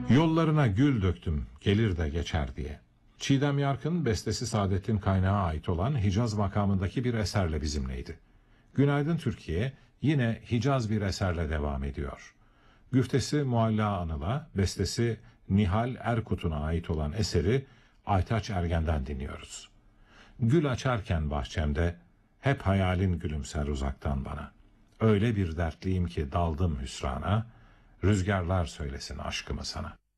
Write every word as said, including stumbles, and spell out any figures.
Yollarına gül döktüm, gelir de geçer diye. Çiğdem Yarkın, bestesi Saadettin Kaynağı ait olan Hicaz makamındaki bir eserle bizimleydi. Günaydın Türkiye yine Hicaz bir eserle devam ediyor. Güftesi Mualla Anıl'a, bestesi Nihal Erkut'una ait olan eseri Aytaç Ergen'den dinliyoruz. Gül açarken bahçemde, hep hayalin gülümser uzaktan bana. Öyle bir dertliyim ki daldım hüsrana, rüzgarlar söylesin aşkımı sana.